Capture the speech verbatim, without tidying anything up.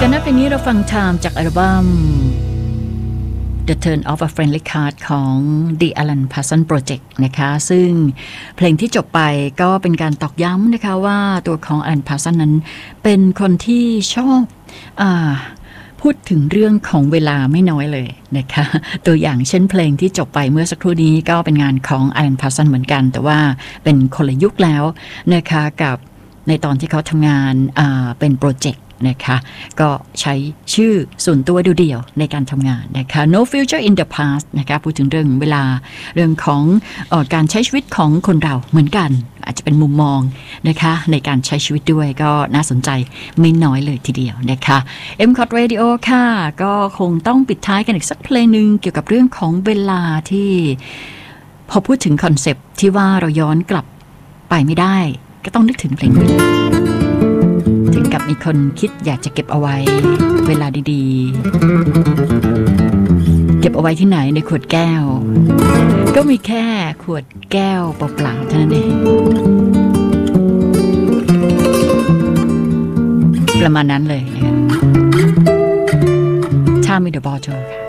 กันนะเพลงนี้เราฟัง Time จากอัลบั้ม The Turn of a Friendly Card ของ The Alan Parsons Project นะคะซึ่งเพลงที่จบไปก็เป็นการตอกย้ำนะคะว่าตัวของ Alan Parsons นั้นเป็นคนที่ชอบอ่าพูดถึงเรื่องของเวลาไม่น้อยเลยนะคะตัวอย่างเช่นเพลงที่จบไปเมื่อสักครู่นี้ก็เป็นงานของ Alan Parsons เหมือนกันแต่ว่าเป็นคนละยุคแล้วนะคะกับในตอนที่เขาทำงานอ่าเป็นโปรเจกต์นะคะก็ใช้ชื่อส่วนตัวเดี่ยวๆในการทำงานนะคะ No Future in the Past นะคะพูดถึงเรื่องเวลาเรื่องของเอ่อการใช้ชีวิตของคนเราเหมือนกันอาจจะเป็นมุมมองนะคะในการใช้ชีวิตด้วยก็น่าสนใจไม่น้อยเลยทีเดียวนะคะ เอ็ม คอท Radio ค่ะก็คงต้องปิดท้ายกันอีกสักเพลงนึงเกี่ยวกับเรื่องของเวลาที่พอพูดถึงคอนเซปต์ที่ว่าเราย้อนกลับไปไม่ได้ก็ต้องนึกถึงเพลงนี้ถึงกับมีคนคิดอยากจะเก็บเอาไว้เวลาดีๆเก็บเอาไว้ที่ไหนในขวดแก้วก็มีแค่ขวดแก้วเปล่าๆเท่านั้นเองประมาณนั้นเลยนะคะ Time in the Bottle